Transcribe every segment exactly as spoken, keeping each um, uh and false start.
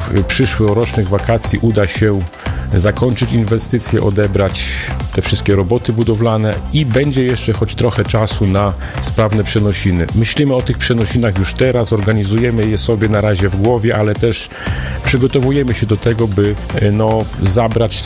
przyszłorocznych wakacji uda się zakończyć inwestycje, odebrać te wszystkie roboty budowlane i będzie jeszcze choć trochę czasu na sprawne przenosiny. Myślimy o tych przenosinach już teraz, organizujemy je sobie na razie w głowie, ale też przygotowujemy się do tego, by no, zabrać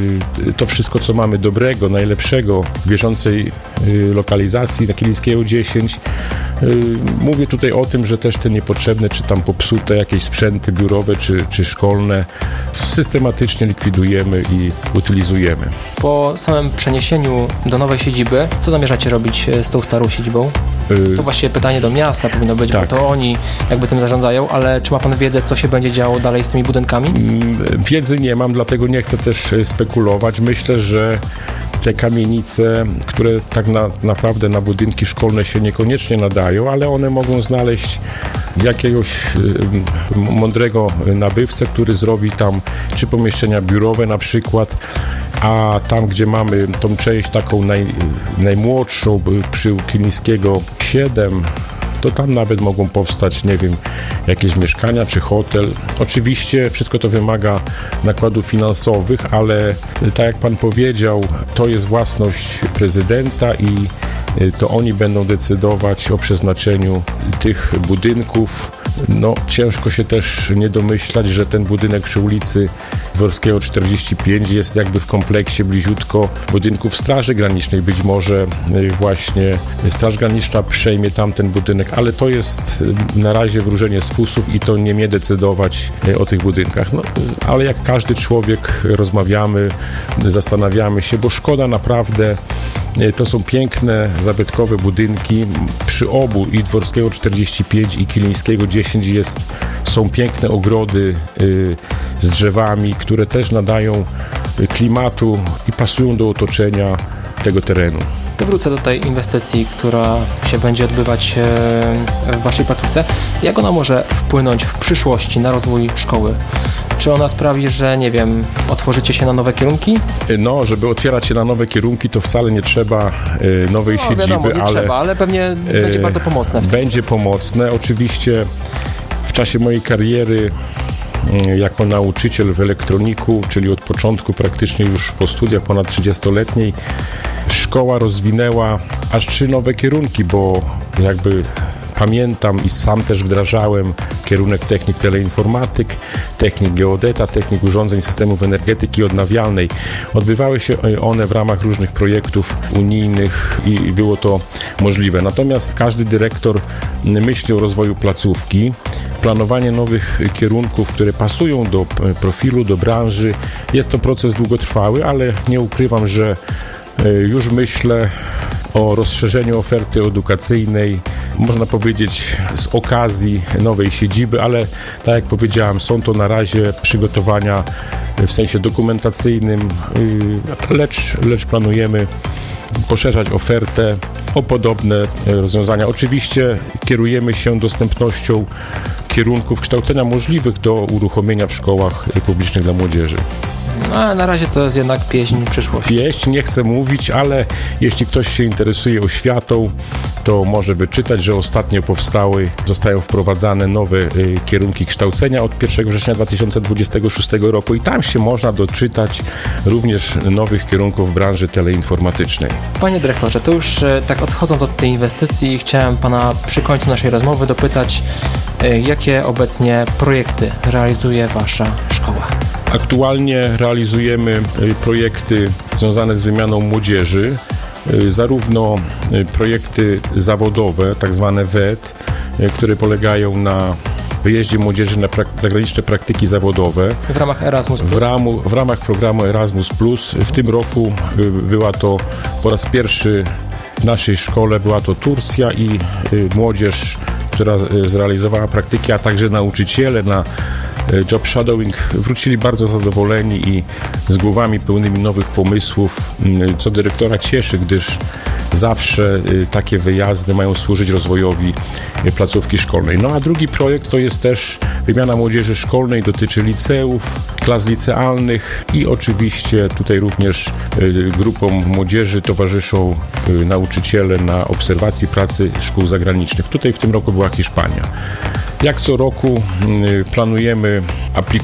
y, to wszystko, co mamy dobrego, najlepszego w bieżącej y, lokalizacji na Kilińskiego dziesięć. Y, mówię tutaj o tym, że też te niepotrzebne, czy tam popsute jakieś sprzęty biurowe, czy, czy szkolne systematycznie likwidujemy i utylizujemy. Po samym przeniesieniu do nowej siedziby, co zamierzacie robić z tą starą siedzibą? To właściwie pytanie do miasta powinno być, tak, bo to oni jakby tym zarządzają, ale czy ma pan wiedzę, co się będzie działo dalej z tymi budynkami? Wiedzy nie mam, dlatego nie chcę też spekulować. Myślę, że te kamienice, które tak na, naprawdę na budynki szkolne się niekoniecznie nadają, ale one mogą znaleźć jakiegoś y, mądrego nabywcę, który zrobi tam czy pomieszczenia biurowe na przykład, a tam, gdzie mamy tą część taką naj, najmłodszą przy Kilińskiego siedem, to tam nawet mogą powstać, nie wiem, jakieś mieszkania czy hotel. Oczywiście wszystko to wymaga nakładów finansowych, ale tak jak pan powiedział, to jest własność prezydenta i to oni będą decydować o przeznaczeniu tych budynków. No, ciężko się też nie domyślać, że ten budynek przy ulicy Dworskiego czterdzieści pięć jest jakby w kompleksie bliziutko budynków Straży Granicznej. Być może właśnie Straż Graniczna przejmie tamten budynek, ale to jest na razie wróżenie z fusów i to nie mnie decydować o tych budynkach. No, ale jak każdy człowiek rozmawiamy, zastanawiamy się, bo szkoda naprawdę. To są piękne, zabytkowe budynki. Przy obu, i Dworskiego czterdzieści pięć, i Kilińskiego dziesięć, jest, są piękne ogrody y, z drzewami, które też nadają klimatu i pasują do otoczenia tego terenu. To wrócę do tej inwestycji, która się będzie odbywać w waszej placówce. Jak ona może wpłynąć w przyszłości na rozwój szkoły? Czy ona sprawi, że, nie wiem, otworzycie się na nowe kierunki? No, żeby otwierać się na nowe kierunki, to wcale nie trzeba y, nowej no, siedziby, wiadomo, nie ale, trzeba, ale pewnie y, będzie bardzo pomocne. Będzie pomocne. Oczywiście w czasie mojej kariery y, jako nauczyciel w elektroniku, czyli od początku praktycznie już po studiach ponad trzydziestoletniej, szkoła rozwinęła aż trzy nowe kierunki, bo jakby pamiętam i sam też wdrażałem kierunek technik teleinformatyk, technik geodeta, technik urządzeń systemów energetyki odnawialnej. Odbywały się one w ramach różnych projektów unijnych i było to możliwe. Natomiast każdy dyrektor myśli o rozwoju placówki. Planowanie nowych kierunków, które pasują do profilu, do branży. Jest to proces długotrwały, ale nie ukrywam, że już myślę o rozszerzeniu oferty edukacyjnej, można powiedzieć z okazji nowej siedziby, ale tak jak powiedziałem, są to na razie przygotowania w sensie dokumentacyjnym, lecz, lecz planujemy poszerzać ofertę o podobne rozwiązania. Oczywiście kierujemy się dostępnością kierunków kształcenia możliwych do uruchomienia w szkołach publicznych dla młodzieży. No, a na razie to jest jednak pieśń przyszłości. Pieśń, nie chcę mówić, ale jeśli ktoś się interesuje oświatą, to może wyczytać, że ostatnio powstały, zostają wprowadzane nowe y, kierunki kształcenia od pierwszego września dwa tysiące dwudziestego szóstego roku i tam się można doczytać również nowych kierunków w branży teleinformatycznej. Panie dyrektorze, to już y, tak odchodząc od tej inwestycji, chciałem pana przy końcu naszej rozmowy dopytać, y, jakie obecnie projekty realizuje wasza szkoła? Aktualnie realizujemy projekty związane z wymianą młodzieży, zarówno projekty zawodowe, tak zwane W E T, które polegają na wyjeździe młodzieży na prak- zagraniczne praktyki zawodowe. W ramach Erasmus plus. W, ramu, w ramach programu Erasmus plus. W tym roku była to po raz pierwszy w naszej szkole, była to Turcja i młodzież, która zrealizowała praktyki, a także nauczyciele na job shadowing wrócili bardzo zadowoleni i z głowami pełnymi nowych pomysłów, co dyrektora cieszy, gdyż zawsze takie wyjazdy mają służyć rozwojowi placówki szkolnej. No a drugi projekt to jest też wymiana młodzieży szkolnej, dotyczy liceów, klas licealnych i oczywiście tutaj również grupom młodzieży towarzyszą nauczyciele na obserwacji pracy szkół zagranicznych. Tutaj w tym roku była Hiszpania. Jak co roku planujemy aplikować